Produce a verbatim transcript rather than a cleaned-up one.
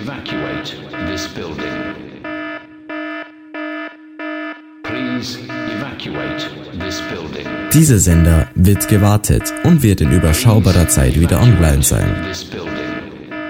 Evacuate this building. Please evacuate this building. Dieser Sender wird gewartet und wird in überschaubarer Zeit wieder online sein. This building.